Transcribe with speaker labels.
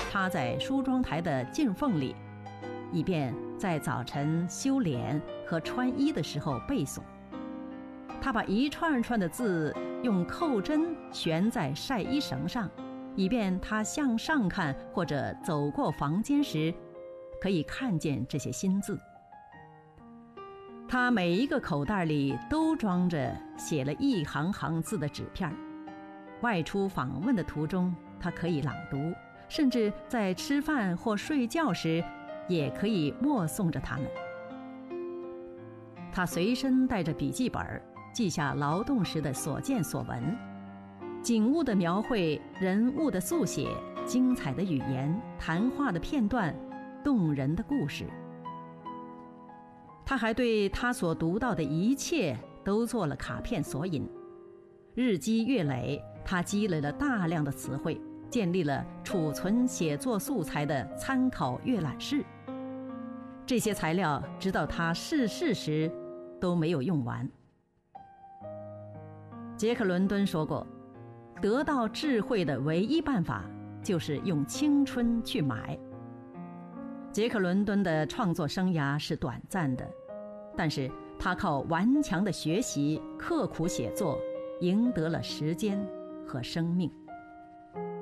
Speaker 1: 插在梳妆台的镜缝里，以便在早晨修脸和穿衣的时候背诵。他把一串串的字用扣针悬在晒衣绳上，以便他向上看或者走过房间时可以看见这些新字。他每一个口袋里都装着写了一行行字的纸片，外出访问的途中他可以朗读，甚至在吃饭或睡觉时也可以默诵着它们。他随身带着笔记本，记下劳动时的所见所闻，景物的描绘，人物的速写，精彩的语言，谈话的片段，动人的故事。他还对他所读到的一切都做了卡片索引，日积月累，他积累了大量的词汇，建立了储存写作素材的参考阅览室。这些材料直到他逝世时都没有用完。杰克·伦敦说过，得到智慧的唯一办法就是用青春去买。杰克·伦敦的创作生涯是短暂的，但是他靠顽强的学习、刻苦写作，赢得了时间和生命。